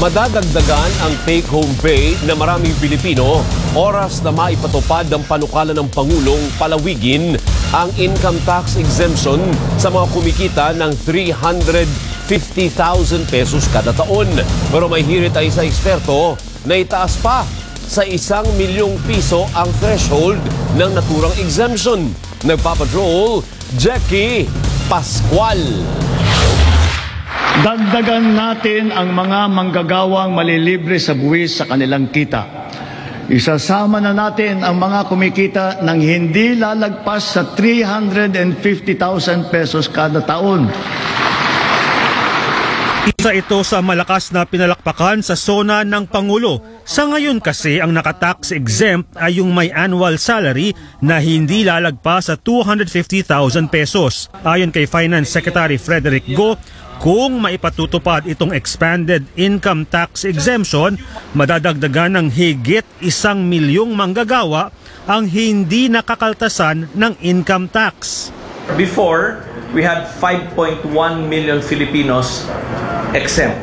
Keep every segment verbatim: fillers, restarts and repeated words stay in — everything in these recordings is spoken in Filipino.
Madadagdagan ang take-home pay na maraming Pilipino oras na maipatupad ang panukala ng Pangulong palawigin ang income tax exemption sa mga kumikita ng three hundred fifty thousand pesos kada taon. Pero may hirit ay sa eksperto na itaas pa sa isang milyong piso ang threshold ng naturang exemption. Nagpapatrol, Jackie Pascual. Dagdagan natin ang mga manggagawang malilibre sa buwis sa kanilang kita. Isasama na natin ang mga kumikita ng hindi lalagpas sa three hundred fifty thousand pesos kada taon. Isa ito sa malakas na pinalakpakan sa sona ng Pangulo. Sa ngayon kasi ang nakatax exempt ay yung may annual salary na hindi lalagpas sa two hundred fifty thousand pesos. Ayon kay Finance Secretary Frederick Go, kung maipatutupad itong expanded income tax exemption, madadagdagan ng higit isang milyong manggagawa ang hindi nakakaltasan ng income tax. Before, we had five point one million Filipinos exempt.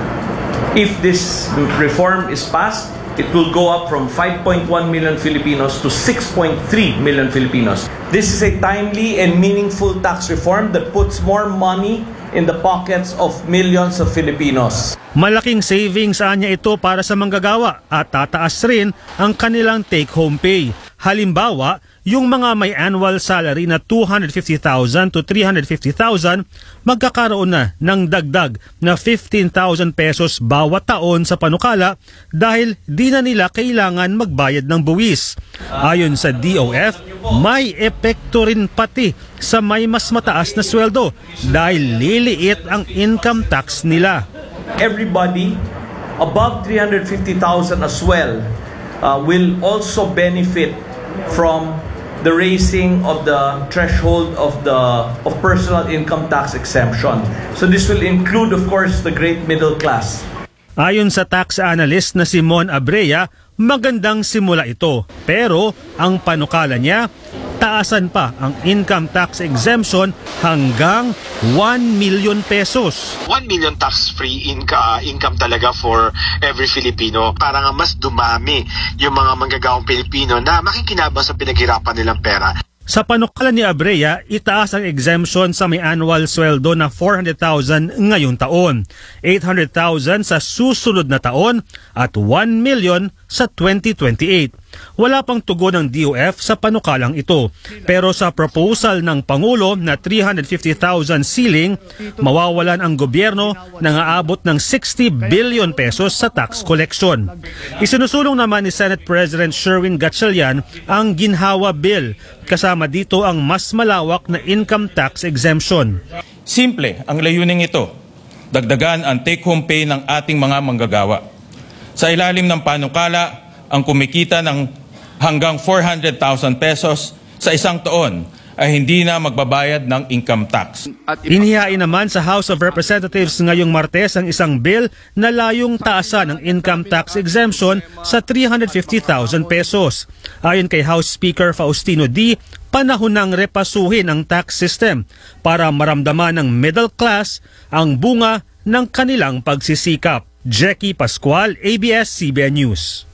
If this reform is passed, it will go up from five point one million Filipinos to six point three million Filipinos. This is a timely and meaningful tax reform that puts more money in the pockets of millions of Filipinos. Malaking savings anya ito para sa manggagawa at tataas rin ang kanilang take-home pay. Halimbawa, yung mga may annual salary na two hundred fifty thousand to three hundred fifty thousand, magkakaroon na ng dagdag na fifteen thousand pesos bawat taon sa panukala dahil di na nila kailangan magbayad ng buwis. Ayon sa D O F, may epekto rin pati sa may mas mataas na sweldo dahil liliit ang income tax nila. Everybody above three hundred fifty thousand as well uh, will also benefit from the raising of the threshold of the of personal income tax exemption. So this will include, of course, the great middle class. Ayon sa tax analyst na si Mon Abrea, magandang simula ito. Pero ang panukala niya, taasan pa ang income tax exemption hanggang one million pesos. one million tax-free inca, income talaga for every Filipino. Para nga mas dumami yung mga manggagawang Pilipino na makikinabang sa pinaghirapan nilang pera. Sa panukala ni Abrea, itaas ang exemption sa may annual sweldo na four hundred thousand ngayong taon, eight hundred thousand sa susunod na taon at one million sa twenty twenty-eight. Wala pang tugon ng D O F sa panukalang ito. Pero sa proposal ng Pangulo na three hundred fifty thousand ceiling, mawawalan ang gobyerno ng aabot ng sixty billion pesos sa tax collection. Isinusulong naman ni Senate President Sherwin Gatchalian ang ginhawa bill. Kasama dito ang mas malawak na income tax exemption. Simple ang layuning ito. Dagdagan ang take-home pay ng ating mga manggagawa. Sa ilalim ng panukala, ang kumikita ng hanggang four hundred thousand pesos sa isang taon ay hindi na magbabayad ng income tax. Inihain naman sa House of Representatives ngayong Martes ang isang bill na layong taasan ang income tax exemption sa three hundred fifty thousand pesos. Ayon kay House Speaker Faustino D., panahon ng repasuhin ang tax system para maramdaman ng middle class ang bunga ng kanilang pagsisikap. Jackie Pascual, A B S C B N News.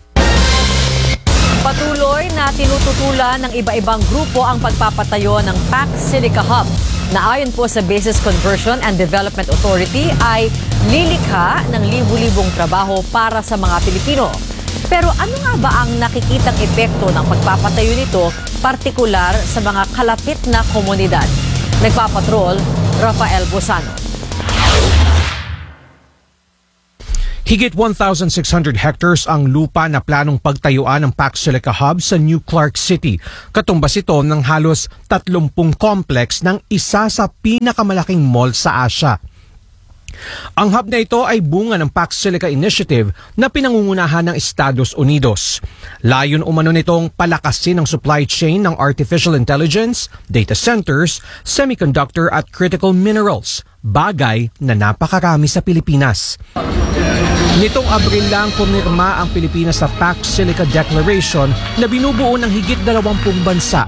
Patuloy na tinututulan ng iba-ibang grupo ang pagpapatayo ng Pax Silica Hub na ayon po sa Basis Conversion and Development Authority ay lilikha ng libu-libong trabaho para sa mga Pilipino. Pero ano nga ba ang nakikitang epekto ng pagpapatayo nito, partikular sa mga kalapit na komunidad? Nagpapatrol, Rafael Bosano. Higit one thousand six hundred hectares ang lupa na planong pagtayuan ng Pax Silica Hub sa New Clark City. Katumbas ito ng halos tatlumpung complex ng isa sa pinakamalaking mall sa Asia. Ang hub na ito ay bunga ng Pax Silica Initiative na pinangungunahan ng Estados Unidos. Layon umano nitong palakasin ang supply chain ng artificial intelligence, data centers, semiconductor at critical minerals, bagay na napakarami sa Pilipinas. Nitong Abril lang pumirma ang Pilipinas sa Pax Silica Declaration na binubuo ng higit dalawampung bansa.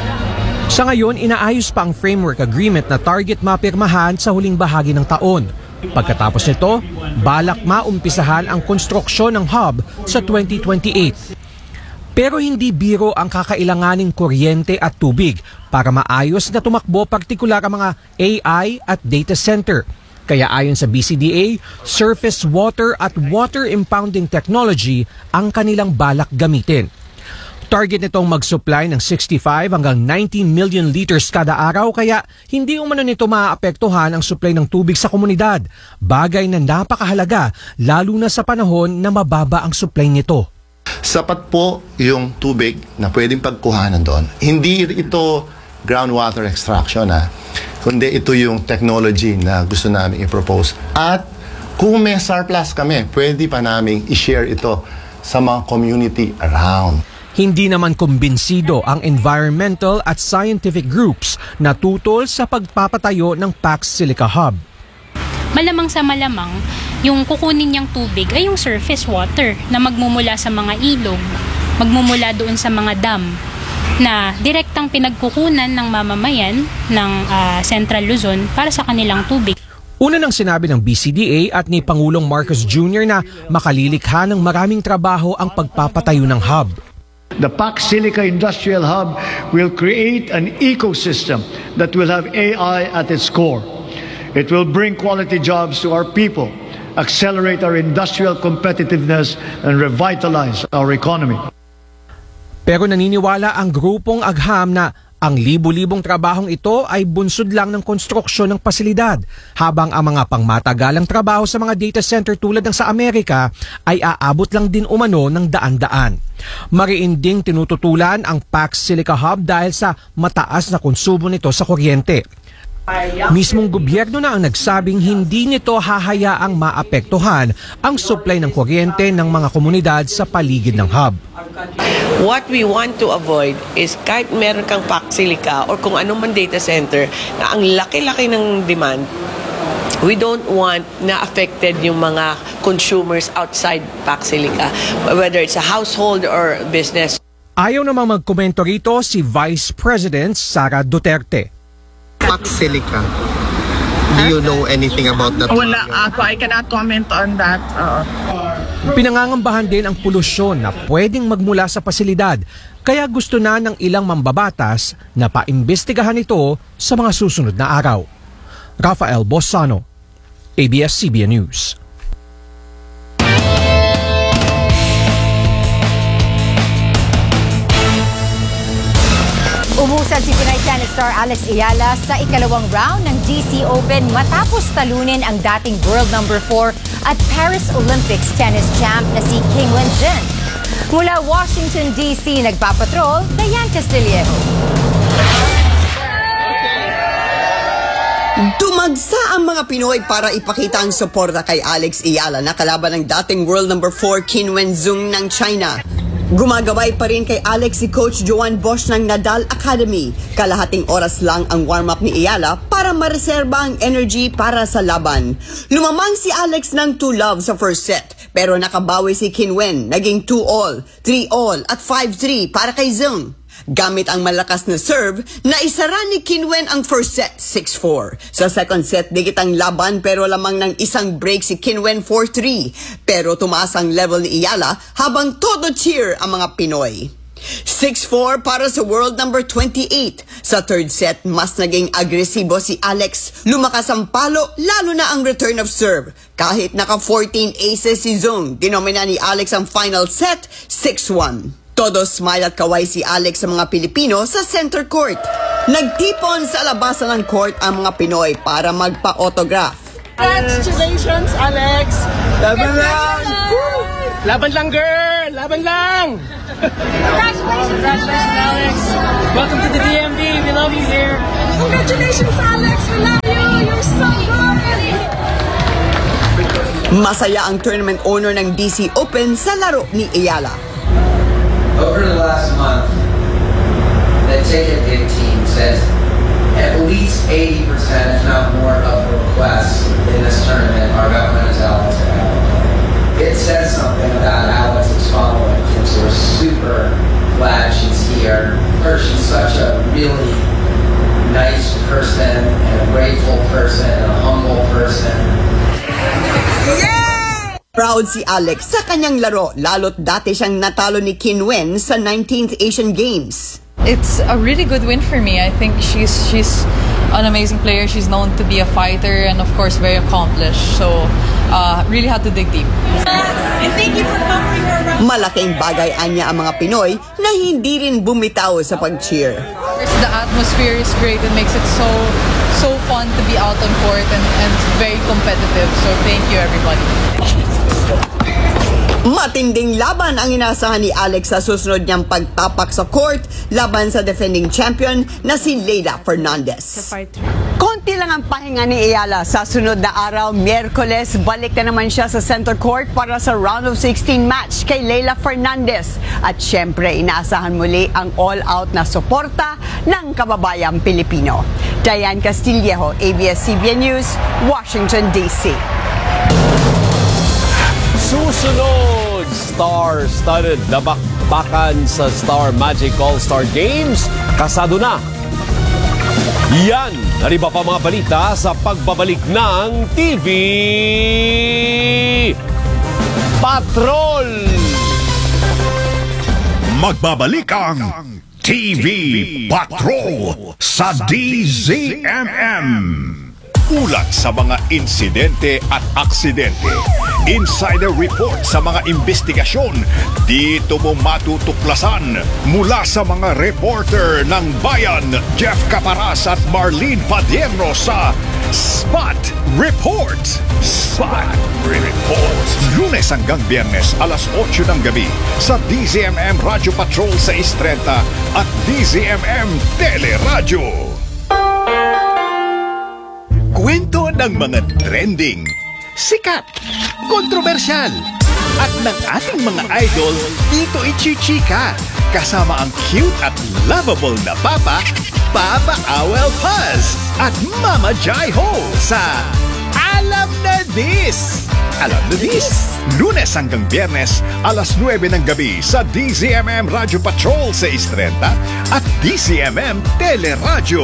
Sa ngayon, inaayos pa ang framework agreement na target mapirmahan sa huling bahagi ng taon. Pagkatapos nito, balak maumpisahan ang konstruksyon ng hub sa twenty twenty-eight. Pero hindi biro ang kakailanganing kuryente at tubig para maayos na tumakbo partikular ang mga A I at data center. Kaya ayon sa B C D A, surface water at water impounding technology ang kanilang balak gamitin. Target nitong mag-supply ng sixty-five hanggang ninety million liters kada araw kaya hindi umano nito maaapektuhan ang supply ng tubig sa komunidad. Bagay na napakahalaga lalo na sa panahon na mababa ang supply nito. Sapat po yung tubig na pwedeng pagkuhanan doon. Hindi ito groundwater extraction ha, kundi ito yung technology na gusto namin i-propose. At kung may surplus kami, pwede pa namin i-share ito sa mga community around. Hindi naman kumbinsido ang environmental at scientific groups na tutol sa pagpapatayo ng Pax Silica Hub. Malamang sa malamang, yung kukunin niyang tubig ay yung surface water na magmumula sa mga ilog, magmumula doon sa mga dam na direktang pinagkukunan ng mamamayan ng uh, Central Luzon para sa kanilang tubig. Una nang sinabi ng B C D A at ni Pangulong Marcos Junior na makalilikha ng maraming trabaho ang pagpapatayo ng hub. The Pax Silica Industrial Hub will create an ecosystem that will have A I at its core. It will bring quality jobs to our people, accelerate our industrial competitiveness, and revitalize our economy. Pero naniniwala ang grupong agham na ang libu-libong trabahong ito ay bunsod lang ng konstruksyon ng pasilidad, habang ang mga pangmatagalang trabaho sa mga data center tulad ng sa Amerika ay aabot lang din umano ng daan-daan. Mariinding tinututulan ang Pax Silica Hub dahil sa mataas na konsumo nito sa kuryente. Mismong gobyerno na ang nagsabing hindi nito hahayaang maapektuhan ang supply ng kuryente ng mga komunidad sa paligid ng hub. What we want to avoid is kahit meron kang Pax Silica or kung anong man data center na ang laki-laki ng demand, we don't want na affected yung mga consumers outside Pax Silica, whether it's a household or business. Ayaw namang magkomento rito si Vice President Sara Duterte. Pax Silica. Do you know anything about that? Wala ako. I cannot comment on that. Uh, Pinangangambahan din ang polusyon na pwedeng magmula sa pasilidad. Kaya gusto na ng ilang mambabatas na paimbestigahan ito sa mga susunod na araw. Rafael Bossano, A B S C B N News. Umusan si Pinay tennis star Alex Ayala sa ikalawang round ng D C Open matapos talunin ang dating world number four at Paris Olympics tennis champ na si King Wenjin. Mula Washington, D C, nagpapatrol, Dayan Castillejo. Dumagsa ang mga Pinoy para ipakita ang suporta kay Alex Ayala na kalaban ng dating world number four Qin Wenzhong ng China. Gumagabay pa rin kay Alex si Coach Joan Bosch ng Nadal Academy. Kalahating oras lang ang warm-up ni Ayala para mareserba ang energy para sa laban. Lumamang si Alex ng two love sa first set, pero nakabawi si Qin Wen, naging two all, three all at five three para kay Zheng. Gamit ang malakas na serve, naisara ni Qin Wen ang first set, six four. Sa second set, digit ang laban pero lamang ng isang break si Qin Wen, four three. Pero tumaas ang level ni Ayala habang todo cheer ang mga Pinoy. six four para sa world number twenty-eight. Sa third set, mas naging agresibo si Alex. Lumakas ang palo, lalo na ang return of serve. Kahit naka fourteen aces si Zheng, dinomina ni Alex ang final set, six one. Todo smile at kaway si Alex sa mga Pilipino sa center court. Nagtipon sa labasan ng court ang mga Pinoy para magpa-autograph. Congratulations, Alex! Laban lang! Laban lang, girl! Laban lang! Congratulations, Alex! Welcome to the D M V. We love you here. Congratulations, Alex! We love you! You're so good! Masaya ang tournament owner ng D C Open sa laro ni Ayala. Over the last month, the ticket bid team says at least eighty percent, if not more, of the requests in this tournament are about Venezuela to Alex. It says something about Alex's following, so we're super glad she's here. Her, she's such a really nice person, and a grateful person, and a humble person. Proud si Alex sa kanyang laro, lalo't dati siyang natalo ni Qin Wen sa nineteenth Asian Games. It's a really good win for me. I think she's she's an amazing player. She's known to be a fighter and of course very accomplished. So uh, really had to dig deep. And thank you for covering her around. Malaking bagay anya ang mga Pinoy na hindi rin bumitaw sa pag-cheer. The atmosphere is great. It makes it so so fun to be out on court and, and very competitive. So thank you everybody. Matinding laban ang inasahan ni Alex sa susunod niyang pagtapak sa court laban sa defending champion na si Leylah Fernandez. Konti lang ang pahinga ni Ayala sa sunod na araw, Miyerkules, balik na naman siya sa center court para sa round of sixteen match kay Leylah Fernandez. At syempre, inaasahan muli ang all-out na suporta ng kababayang Pilipino. Diane Castillejo, A B S C B N News, Washington, D C Susunod, star-studded na bakbakan sa Star Magic All-Star Games. Kasado na. Yan, nariba pa mga balita sa pagbabalik ng T V Patrol. Magbabalik ang T V Patrol sa D Z M M. Ulat sa mga insidente at aksidente. Insider report sa mga investigasyon. Dito mo matutuklasan mula sa mga reporter ng Bayan, Jeff Caparas at Marlene Padierno sa Spot Report. Spot Report. Lunes hanggang Biyernes, alas otso ng gabi sa D Z M M Radio Patrol sa Istrenta at D Z M M Teleradyo. Kwento ng mga trending, sikat, kontrobersyal, at ng ating mga idol dito ichichika. Kasama ang cute at lovable na Papa, Papa Awel Paz, at Mama Jai Ho sa Alam na This! Alam na This! Lunes hanggang Biyernes, alas nuwebe ng gabi sa D Z M M Radio Patrol sa Istrenta at D Z M M Teleradyo.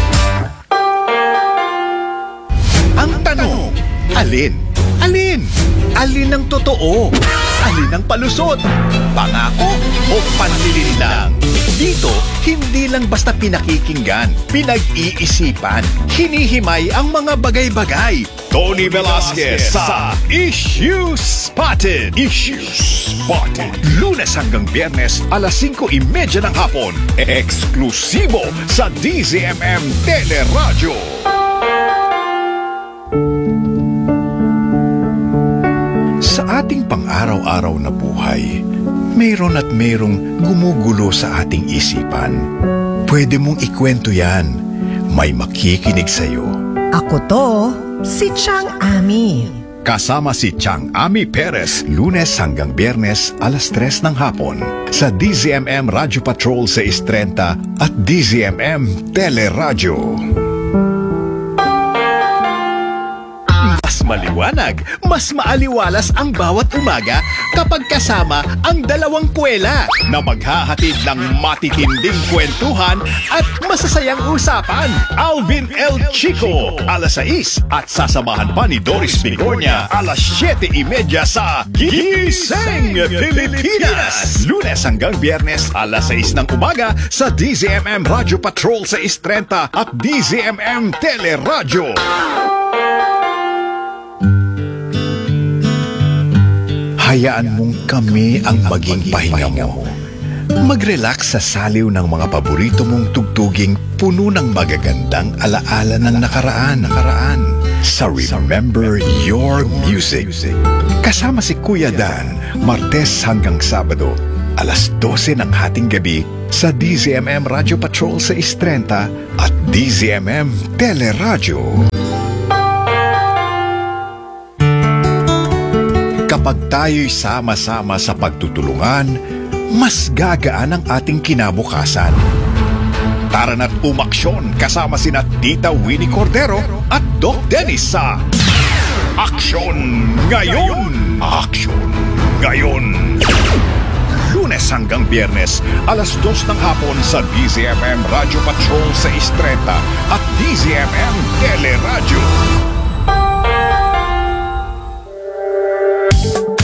Ang tanong, alin? Alin? Alin ang totoo? Alin ang palusot? Pangako o panlilin lang? Dito, hindi lang basta pinakikinggan, pinag-iisipan, hinihimay ang mga bagay-bagay. Tony Velasquez sa Issues Spotted. Issues Spotted. Lunes hanggang Biyernes, alas singko imedya ng hapon. Eksklusibo sa D Z M M Teleradyo. Sa ating pang-araw-araw na buhay, mayroon at mayroong gumugulo sa ating isipan. Pwede mong ikwento yan. May makikinig sa'yo. Ako to, si Chang Ami. Kasama si Chang Ami Perez, Lunes hanggang Biyernes, alas tres ng hapon sa D Z M M Radio Patrol sa Istrenta at D Z M M Teleradyo. Mas maliwanag, mas maaliwalas ang bawat umaga kapag kasama ang dalawang kwela na maghahatid ng matitinding kwentuhan at masasayang usapan. Alvin L. Chico, alas sais at sasamahan pa ni Doris Bigornia, alas siyete imedya sa Gising Pilipinas. Lunes hanggang Biyernes, alas sais ng umaga sa D Z M M Radio Patrol sa Istrenta at D Z M M Teleradyo. Hayaan mong kami ang maging pahinga mo. Mag-relax sa saliw ng mga paborito mong tugtuging puno ng magagandang alaala ng nakaraan. nakaraan. Sa Remember Your Music. Kasama si Kuya Dan, Martes hanggang Sabado, alas dose ng hating gabi sa D Z M M Radio Patrol sa Istrenta at D Z M M Teleradyo. Kapag tayo'y sama-sama sa pagtutulungan, mas gagaan ang ating kinabukasan. Tara na't umaksyon kasama sina Tita Winnie Cordero at Doc Dennis sa Aksyon Ngayon! Aksyon Ngayon! Lunes hanggang Biyernes, alas dos ng hapon sa D Z M M Radio Patrol sa Istreta at D Z M M Teleradyo.